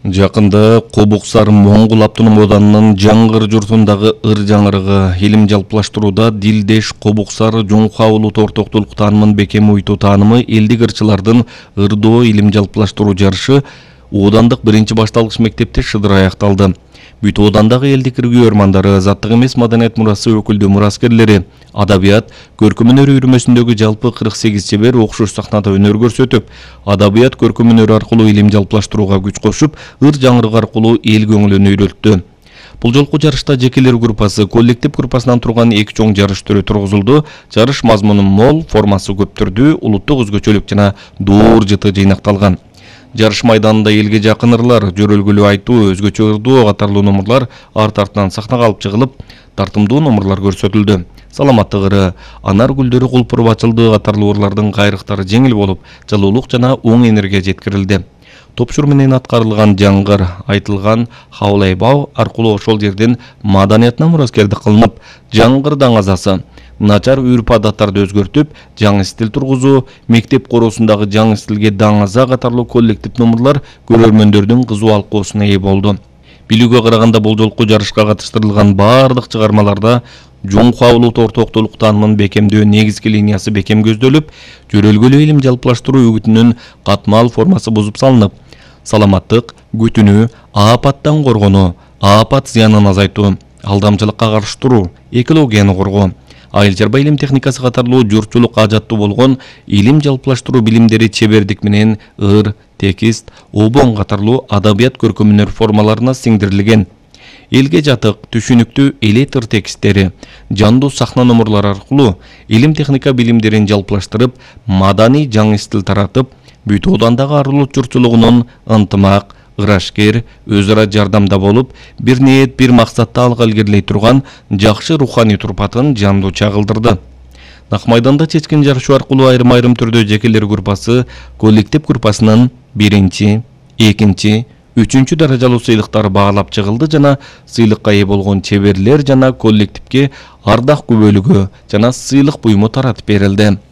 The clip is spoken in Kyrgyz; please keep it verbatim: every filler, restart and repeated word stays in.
Жакында Кобуксар Моңгул автоном оданынын Жаңгыр журтундагы ыр жаңырыгы илим жалпылаштырууда Дилдеш Кобуксар Жоңку улут ортоктулук таанымын бекем уйтуу таанымы элдик ырчылардын ырдоо илим жалпылаштыруу жарышы Оодандык биринчи башталгыч мектепте шыдыр аякталды. Бүт Оодандагы элдик иргүү өрмандары, заттык эмес маданият мурасы өкүлдүү мураскерлери, адабият, көркөм өнөр үйрмөсүндөгү жалпы кырк сегиз чебер окшош сахнада өнөр көрсөтүп, адабият көркөм өнөр аркылуу илим жалпылаштырууга күч кошуп, ыр жаңырык аркылуу эл көңүлүн үйрөттү. Бул жолку жарышта жекелер группасы, коллектив группасынан турган эки чоң жарыш түрү тургузулду. Жарыш мазмуну мол, формасы көп түрдүү, улуттук өзгөчөлүк жана дуур жыты жыйнакталган. Жарыш майданында элге жакын ырлар, жөрөлгүлүү айтуу, өзгөчө ырдоо катарлуу номурлар арт-артынан сахнага алып чыгылып, тартымдуу номурлар көрсөтүлдү. Саламаттык ыры, анар гүлдөрү кулпуруп ачылды катарлуу ырлардын кайрыктары жеңил болуп, жылуулук жана оң энергия жеткирилди. Топшур менен аткарылган жаңгыр айтылган хаулайбау аркылуу ошол жерден маданиятына мураскердик кылынып, жаңгыр даңазасы начар үрп адаттарды өзгөртүп, жаңы стиль тургузуу, мектеп короосундагы жаңы стилге даңаза катарлуу коллектив номурлар көрөрмөндөрдүн кызуу алкоосуна ээ болду. Билүүгө караганда бул жолку жарышка катыштырылган бардык чыгармаларда Жоңку улут ортоктулук таанымын бекемдөө негизги линиясы бекем көздөлүп, жөрөлгөлүү илим жалпылаштыруу үгүтүнүн катмал формасы бузуп салынып, саламаттык, күтүнүү, аапаттан коргонуу, аапат зыянын азайтуу, алдамчылыкка каршы туруу, экологияны коргоо, айыл чарба илим техникасы катарлуу журтчулук ажаттуу болгон илим жалпылаштыруу билимдери чебердик менен ыр, текст, обон катарлуу адабият көркөм өнөр формаларына сиңдирилген. Элге жатык, түшүнүктүү электр тексттери, жандуу сахна номурлар аркылуу илим техника билимдерин жалпылаштырып, маданий жаңы стиль таратып, бүт Оодандагы арулут журтчулугунун ынтымак, ырашкер, өз ара жардамда болуп, бир ниет, бир максатты алга илгерилей турган жакшы руханий турпатын жандуу чагылдырды. Нак майданда чечкен жарышуу аркылуу айрым-айрым түрдө жекелер группасы, коллектив группасынын биринчи, экинчи, үчүнчү даражалуу сыйлыктары баалап чыгылды жана сыйлыкка ээ болгон чеберлер жана коллективге ардак күбөлүгү жана сыйлык буюму таратып берилди.